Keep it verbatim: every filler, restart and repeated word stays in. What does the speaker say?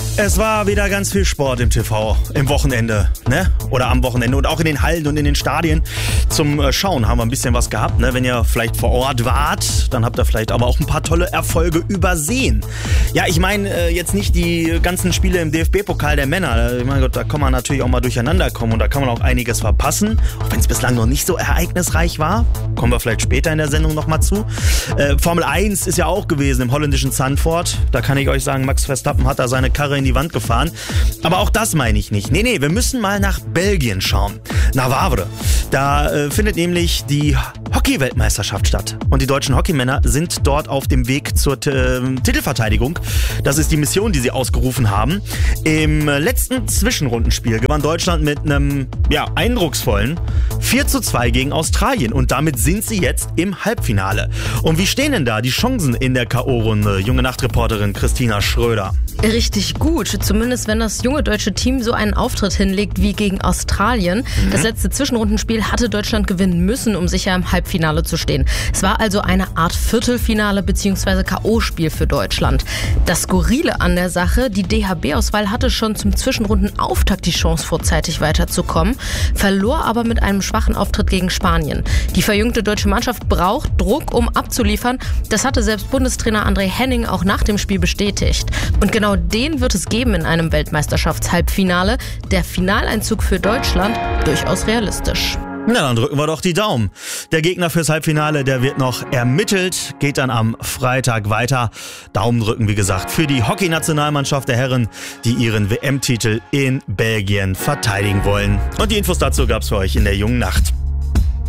Es war wieder ganz viel Sport im T V, im Wochenende, ne? Oder am Wochenende und auch in den Hallen und in den Stadien. Zum äh, Schauen haben wir ein bisschen was gehabt, ne? Wenn ihr vielleicht vor Ort wart, dann habt ihr vielleicht aber auch ein paar tolle Erfolge übersehen. Ja, ich meine äh, jetzt nicht die ganzen Spiele im D F B-Pokal der Männer. Äh, mein Gott, da kann man natürlich auch mal durcheinander kommen und da kann man auch einiges verpassen. Auch wenn es bislang noch nicht so ereignisreich war. Kommen wir vielleicht später in der Sendung nochmal zu. Äh, Formel eins ist ja auch gewesen im holländischen Zandvoort. Da kann ich euch sagen, Max Verstappen hat da seine Karre in die Wand gefahren. Aber auch das meine ich nicht. Nee, nee, wir müssen mal nach Belgien schauen. Nach Wavre. Da äh, findet nämlich die Hockey-Weltmeisterschaft statt. Und die deutschen Hockeymänner sind dort auf dem Weg zur T- äh, Titelverteidigung. Das ist die Mission, die sie ausgerufen haben. Im letzten Zwischenrundenspiel gewann Deutschland mit einem ja, eindrucksvollen vier zu zwei gegen Australien. Und damit sind sie jetzt im Halbfinale. Und wie stehen denn da die Chancen in der K O-Runde? Junge Nachtreporterin Christina Schröder. Richtig gut, zumindest wenn das junge deutsche Team so einen Auftritt hinlegt wie gegen Australien. Mhm. Das letzte Zwischenrundenspiel hatte Deutschland gewinnen müssen, um sicher im Halbfinale zu stehen. Es war also eine Art Viertelfinale bzw. K O-Spiel für Deutschland. Das Skurrile an der Sache, die D H B-Auswahl hatte schon zum Zwischenrundenauftakt die Chance, vorzeitig weiterzukommen, verlor aber mit einem schwachen Auftritt gegen Spanien. Die verjüngte deutsche Mannschaft braucht Druck, um abzuliefern. Das hatte selbst Bundestrainer André Henning auch nach dem Spiel bestätigt. Und genau den wird es geben in einem Weltmeisterschaftshalbfinale. Der Finaleinzug für Deutschland durchaus realistisch. Na, dann drücken wir doch die Daumen. Der Gegner fürs Halbfinale, der wird noch ermittelt, geht dann am Freitag weiter. Daumen drücken, wie gesagt, für die Hockey-Nationalmannschaft der Herren, die ihren W M-Titel in Belgien verteidigen wollen. Und die Infos dazu gab's für euch in der jungen Nacht.